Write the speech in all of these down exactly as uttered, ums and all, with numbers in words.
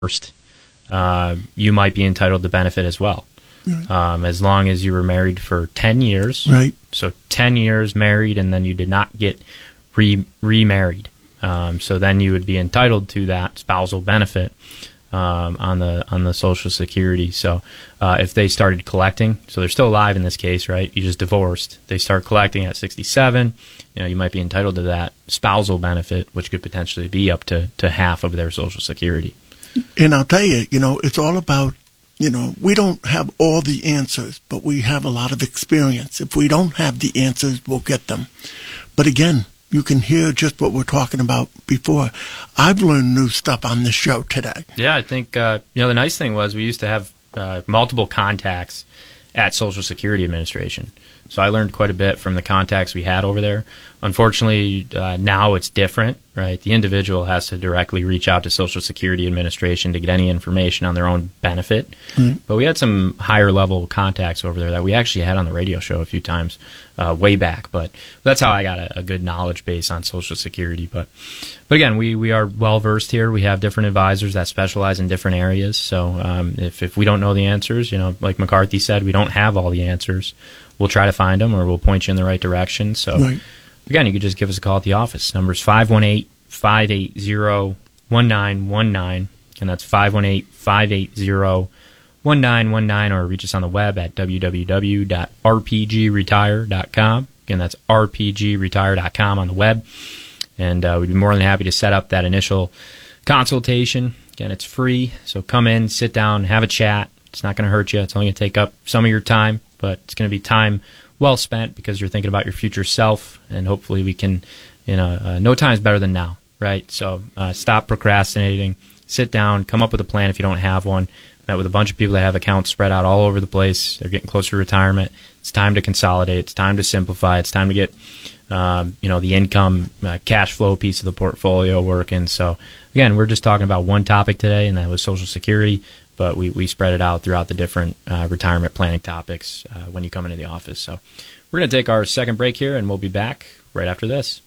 first, uh, you might be entitled to benefit as well. Right. Um, as long as you were married for ten years. Right. So ten years married, and then you did not get re- remarried. Um, so then you would be entitled to that spousal benefit um, on the on the Social Security. So uh, if they started collecting, so they're still alive in this case, right? You just divorced. They start collecting at sixty-seven. You know, you might be entitled to that spousal benefit, which could potentially be up to, to half of their Social Security. And I'll tell you, you know, it's all about, you know, we don't have all the answers, but we have a lot of experience. If we don't have the answers, we'll get them. But again, you can hear just what we're talking about before. I've learned new stuff on this show today. Yeah, I think, uh, you know, the nice thing was we used to have uh, multiple contacts at Social Security Administration. So I learned quite a bit from the contacts we had over there. Unfortunately, uh, now it's different, right? The individual has to directly reach out to Social Security Administration to get any information on their own benefit. Mm-hmm. But we had some higher level contacts over there that we actually had on the radio show a few times uh, way back. But that's how I got a, a good knowledge base on Social Security. But but again, we, we are well versed here. We have different advisors that specialize in different areas. So um, if, if we don't know the answers, you know, like McCarthy said, we don't have all the answers. We'll try to find them, or we'll point you in the right direction. So, right. Again, you could just give us a call at the office. Number is five one eight, five eight zero, one nine one nine, and that's five one eight, five eight zero, one nine one nine, or reach us on the web at w w w dot r p g retire dot com. Again, that's r p g retire dot com on the web. And uh, we'd be more than happy to set up that initial consultation. Again, it's free, so come in, sit down, have a chat. It's not going to hurt you. It's only going to take up some of your time, but it's going to be time well spent because you're thinking about your future self, and hopefully we can, you know, uh, no time is better than now, right? So uh, stop procrastinating, sit down, come up with a plan if you don't have one. Met with a bunch of people that have accounts spread out all over the place. They're getting closer to retirement. It's time to consolidate. It's time to simplify. It's time to get, um, you know, the income, uh, cash flow piece of the portfolio working. So, again, we're just talking about one topic today, and that was Social Security. But we, we spread it out throughout the different uh, retirement planning topics uh, when you come into the office. So we're going to take our second break here, and we'll be back right after this.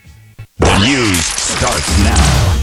The news starts now.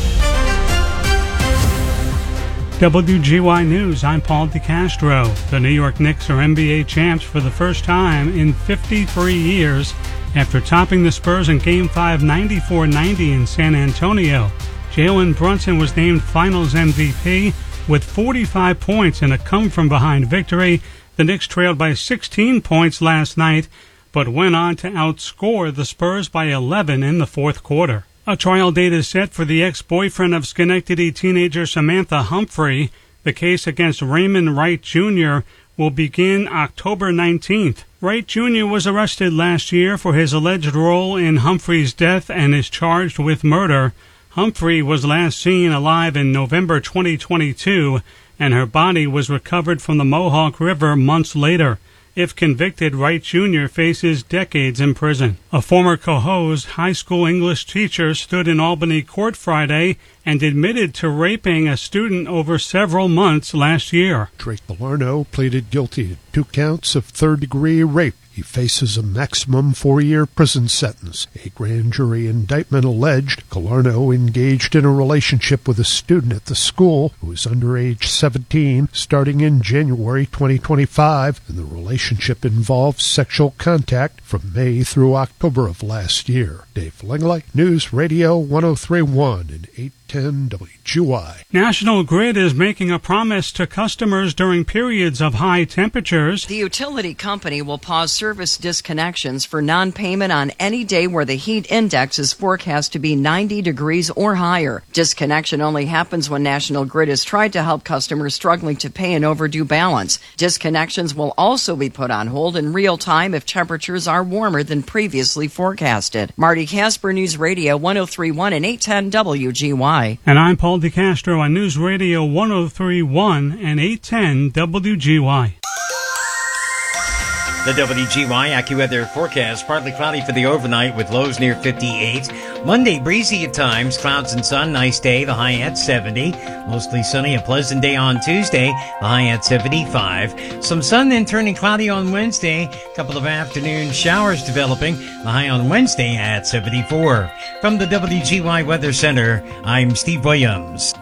W G Y News, I'm Paul DeCastro. The New York Knicks are N B A champs for the first time in fifty-three years after topping the Spurs in Game five ninety-four ninety in San Antonio. Jalen Brunson was named Finals M V P with forty-five points in a come-from-behind victory. The Knicks trailed by sixteen points last night, but went on to outscore the Spurs by eleven in the fourth quarter. A trial date is set for the ex-boyfriend of Schenectady teenager Samantha Humphrey. The case against Raymond Wright Junior will begin October nineteenth. Wright Junior was arrested last year for his alleged role in Humphrey's death and is charged with murder. Humphrey was last seen alive in November twenty twenty-two, and her body was recovered from the Mohawk River months later. If convicted, Wright Junior faces decades in prison. A former Cohoes high school English teacher stood in Albany court Friday and admitted to raping a student over several months last year. Drake Galarno pleaded guilty to two counts of third-degree rape. He faces a maximum four-year prison sentence. A grand jury indictment alleged Galarno engaged in a relationship with a student at the school who was under age seventeen starting in January twenty twenty-five, and the relationship involved sexual contact from May through October of last year. Dave Langley, News Radio one oh three point one and eight ten W G Y. National Grid is making a promise to customers during periods of high temperatures. The utility company will pause service disconnections for non-payment on any day where the heat index is forecast to be ninety degrees or higher. Disconnection only happens when National Grid has tried to help customers struggling to pay an overdue balance. Disconnections will also be put on hold in real time if temperatures are warmer than previously forecasted. Marty Casper, News Radio one oh three point one and eight ten W G Y. And I'm Paul DeCastro on News Radio one oh three point one and eight ten W G Y. The W G Y AccuWeather forecast, partly cloudy for the overnight with lows near fifty-eight. Monday, breezy at times, clouds and sun, nice day, the high at seventy. Mostly sunny, a pleasant day on Tuesday, the high at seventy-five. Some sun then turning cloudy on Wednesday, a couple of afternoon showers developing, the high on Wednesday at seventy-four. From the W G Y Weather Center, I'm Steve Williams.